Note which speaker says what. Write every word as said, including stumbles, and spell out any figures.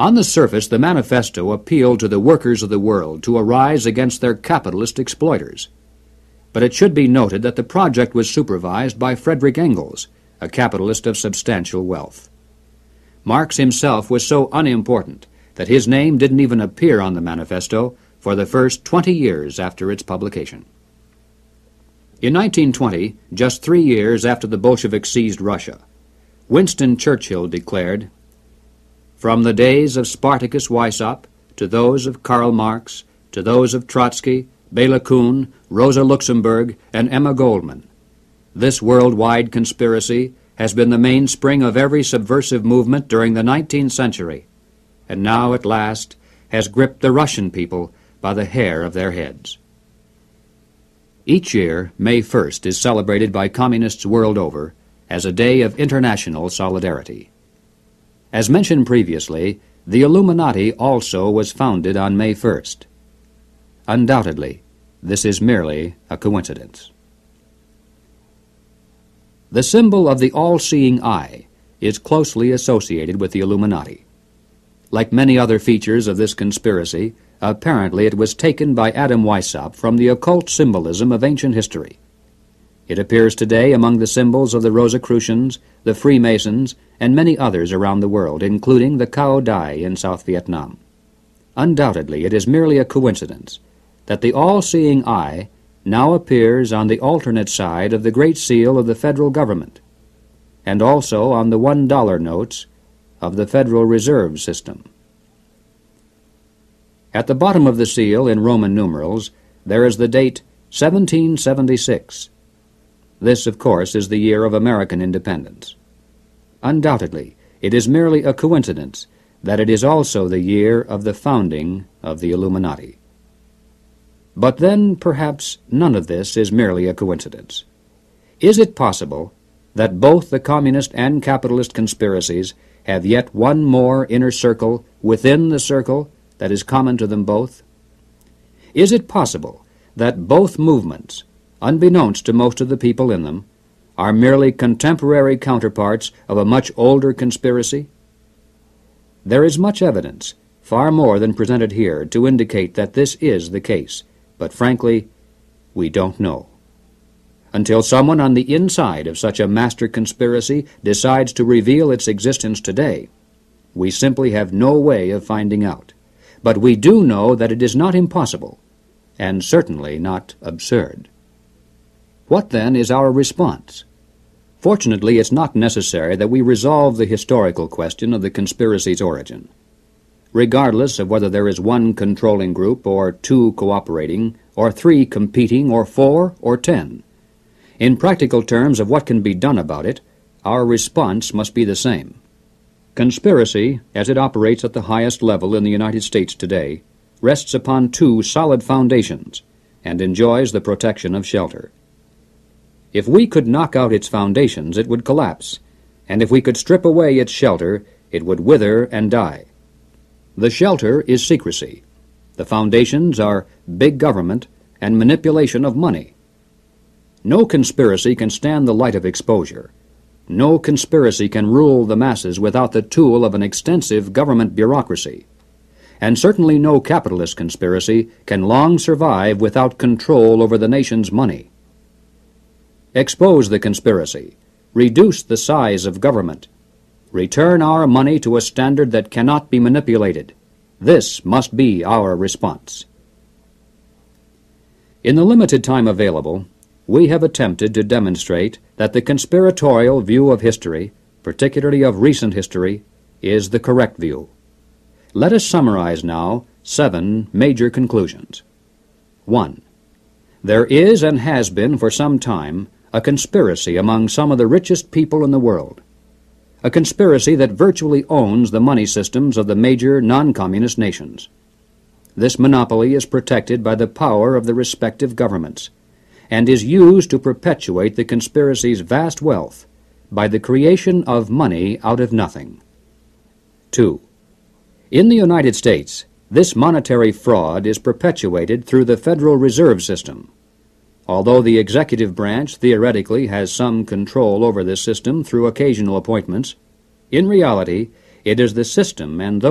Speaker 1: On the surface, the manifesto appealed to the workers of the world to arise against their capitalist exploiters. But it should be noted that the project was supervised by Frederick Engels, a capitalist of substantial wealth. Marx himself was so unimportant that his name didn't even appear on the manifesto for the first twenty years after its publication. In nineteen twenty, just three years after the Bolsheviks seized Russia, Winston Churchill declared, "From the days of Spartacus Weishaupt to those of Karl Marx, to those of Trotsky, Bela Kun, Rosa Luxemburg, and Emma Goldman, this worldwide conspiracy has been the mainspring of every subversive movement during the nineteenth century, and now at last has gripped the Russian people by the hair of their heads." Each year, May first is celebrated by communists world over as a day of international solidarity. As mentioned previously, the Illuminati also was founded on May first. Undoubtedly, this is merely a coincidence. The symbol of the all-seeing eye is closely associated with the Illuminati. Like many other features of this conspiracy, apparently it was taken by Adam Weishaupt from the occult symbolism of ancient history. It appears today among the symbols of the Rosicrucians, the Freemasons, and many others around the world, including the Cao Dai in South Vietnam. Undoubtedly, it is merely a coincidence that the all-seeing eye now appears on the alternate side of the Great Seal of the federal government, and also on the one dollar notes of the Federal Reserve System. At the bottom of the seal, in Roman numerals, there is the date seventeen seventy-six. This, of course, is the year of American independence. Undoubtedly, it is merely a coincidence that it is also the year of the founding of the Illuminati. But then, perhaps, none of this is merely a coincidence. Is it possible that both the communist and capitalist conspiracies have yet one more inner circle within the circle that is common to them both? Is it possible that both movements, unbeknownst to most of the people in them, are merely contemporary counterparts of a much older conspiracy? There is much evidence, far more than presented here, to indicate that this is the case, but frankly, we don't know. Until someone on the inside of such a master conspiracy decides to reveal its existence today, we simply have no way of finding out. But we do know that it is not impossible, and certainly not absurd. What then is our response? Fortunately, it's not necessary that we resolve the historical question of the conspiracy's origin. Regardless of whether there is one controlling group, or two cooperating, or three competing, or four, or ten, in practical terms of what can be done about it, our response must be the same. Conspiracy, as it operates at the highest level in the United States today, rests upon two solid foundations and enjoys the protection of shelter. If we could knock out its foundations, it would collapse, and if we could strip away its shelter, it would wither and die. The shelter is secrecy. The foundations are big government and manipulation of money. No conspiracy can stand the light of exposure. No conspiracy can rule the masses without the tool of an extensive government bureaucracy. And certainly no capitalist conspiracy can long survive without control over the nation's money. Expose the conspiracy. Reduce the size of government. Return our money to a standard that cannot be manipulated. This must be our response. In the limited time available, we have attempted to demonstrate that the conspiratorial view of history, particularly of recent history, is the correct view. Let us summarize now seven major conclusions. One. There is and has been for some time a conspiracy among some of the richest people in the world. A conspiracy that virtually owns the money systems of the major non-communist nations. This monopoly is protected by the power of the respective governments, and is used to perpetuate the conspiracy's vast wealth by the creation of money out of nothing. Two. In the United States, this monetary fraud is perpetuated through the Federal Reserve System. Although the executive branch theoretically has some control over this system through occasional appointments, in reality it is the system and those